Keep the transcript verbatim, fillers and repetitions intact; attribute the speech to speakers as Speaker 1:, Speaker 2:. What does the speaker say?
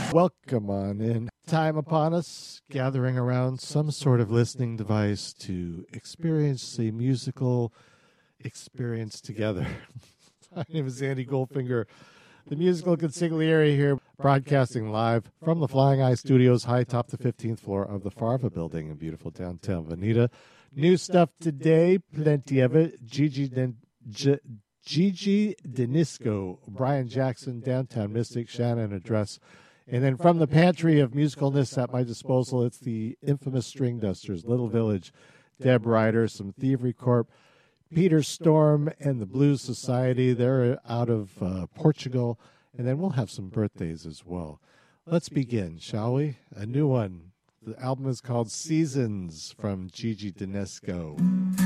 Speaker 1: Welcome on in. Time upon us, gathering around some sort of listening device to experience a musical experience together. My name is Andy Goldfinger, the musical consigliere here, broadcasting live from the Flying Eye Studios, high top the fifteenth floor of the Farva building in beautiful downtown Veneta. New stuff today, plenty of it. Gigi Den- G- Gigi Denisco, Brian Jackson, Downtown Mystic, Shannon Address. And then from the pantry of musicalness at my disposal, it's the infamous String Dusters, Little Village, Deb Ryder, some Thievery Corp, Peter Storm, and the Blues Society. They're out of uh, Portugal. And then we'll have some birthdays as well. Let's begin, shall we? A new one. The album is called Seasons from Gigi Denisco.